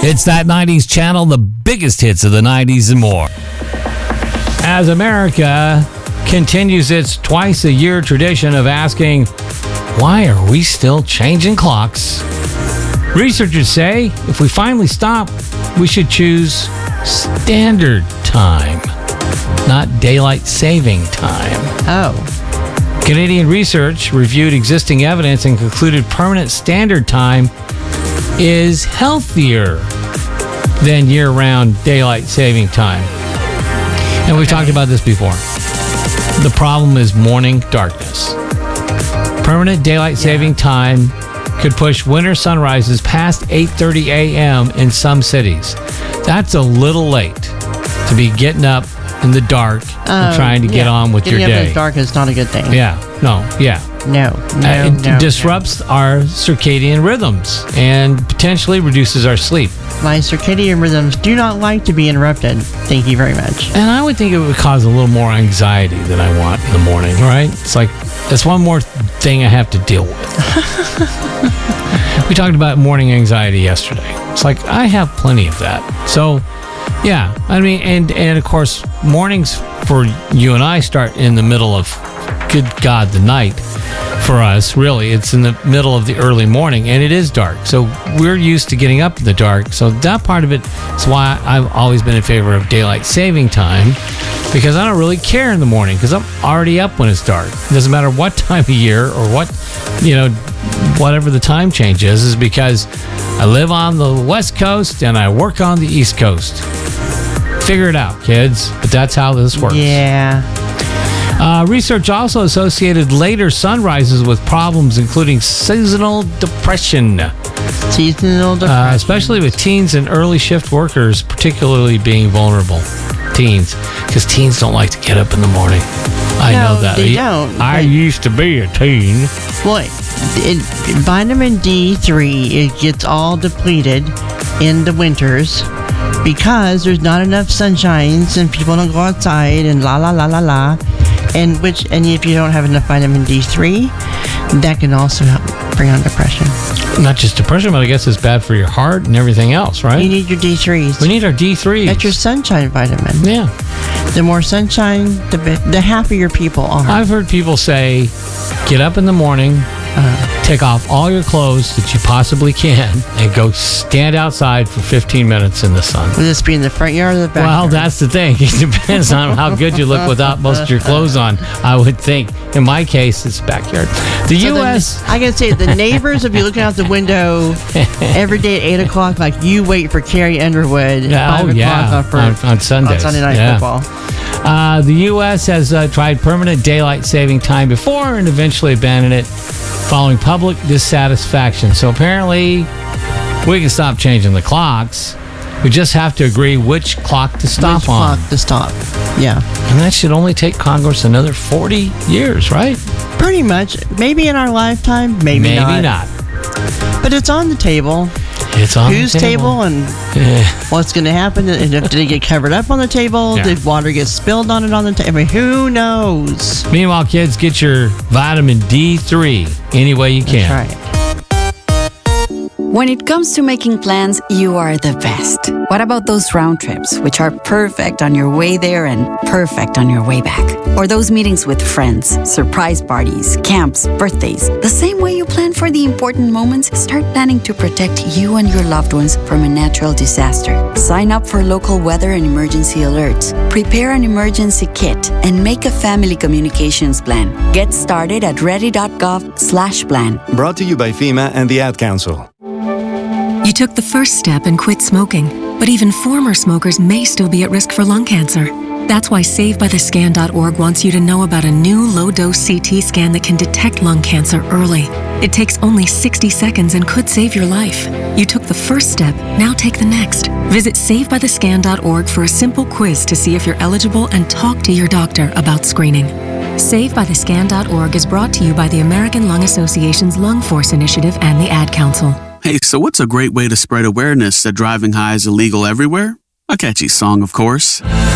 It's That 90s Channel, the biggest hits of the 90s and more. As America continues its twice-a-year tradition of asking, why are we still changing clocks? Researchers say if we finally stop, we should choose standard time, not daylight saving time. Oh. Canadian research reviewed existing evidence and concluded permanent standard time is healthier than year-round daylight saving time. And we've talked about this before. The problem is morning darkness. Permanent daylight saving time could push winter sunrises past 8:30 a.m. in some cities. That's a little late to be getting up in the dark and trying to get on with your day. Getting up in the dark is not a good thing. No. It disrupts our circadian rhythms and potentially reduces our sleep. My circadian rhythms do not like to be interrupted. Thank you very much. And I would think it would cause a little more anxiety than I want in the morning, right? It's like, that's one more thing I have to deal with. We talked about morning anxiety yesterday. It's like, I have plenty of that. So, yeah, I mean, and of course, mornings for you and I start in the middle of, good God, the night. For us, really, it's in the middle of the early morning, and it is dark. So we're used to getting up in the dark. So that part of it is why I've always been in favor of daylight saving time, because I don't really care in the morning, because I'm already up when it's dark. It doesn't matter what time of year or what, whatever the time change is because I live on the West Coast and I work on the East Coast. Figure it out, kids. But that's how this works. Yeah. Research also associated later sunrises with problems including seasonal depression. Especially with teens and early shift workers, particularly being vulnerable. Teens. Because teens don't like to get up in the morning. I know that. They don't. I used to be a teen. Well, vitamin D3, it gets all depleted in the winters because there's not enough sunshines and people don't go outside and la la la la la. And if you don't have enough vitamin D3, that can also help bring on depression. Not just depression, but I guess it's bad for your heart and everything else, right? You need your D3s. We need our D3s. That's your sunshine vitamin. Yeah. The more sunshine, the happier people are. I've heard people say, get up in the morning, take off all your clothes that you possibly can, and go stand outside for 15 minutes in the sun. Will this be in the front yard or the back Well, yard? that's the thing. It depends on how good you look without most of your clothes on, I would think. In my case, it's backyard. The U.S. I can say the neighbors will be looking out the window every day at 8 o'clock like you wait for Carrie Underwood at 5 o'clock on Sundays. On Sunday Night Football. The U.S. has tried permanent daylight saving time before and eventually abandoned it following public dissatisfaction. So apparently, we can stop changing the clocks. We just have to agree which clock to stop on. Clock to stop. Yeah. And that should only take Congress another 40 years, right? Pretty much. Maybe in our lifetime, maybe not. But it's on the table. It's on whose the table and what's going to happen? And if it get covered up on the table, did water get spilled on it on the table? I mean, who knows? Meanwhile, kids, get your vitamin D3 any way you can. That's right. When it comes to making plans, you are the best. What about those round trips, which are perfect on your way there and perfect on your way back? Or those meetings with friends, surprise parties, camps, birthdays. The same way you plan for the important moments, start planning to protect you and your loved ones from a natural disaster. Sign up for local weather and emergency alerts. Prepare an emergency kit and make a family communications plan. Get started at ready.gov/plan. Brought to you by FEMA and the Ad Council. You took the first step and quit smoking, but even former smokers may still be at risk for lung cancer. That's why SaveByTheScan.org wants you to know about a new low-dose CT scan that can detect lung cancer early. It takes only 60 seconds and could save your life. You took the first step, now take the next. Visit SaveByTheScan.org for a simple quiz to see if you're eligible and talk to your doctor about screening. SaveByTheScan.org is brought to you by the American Lung Association's Lung Force Initiative and the Ad Council. Hey, so what's a great way to spread awareness that driving high is illegal everywhere? A catchy song, of course.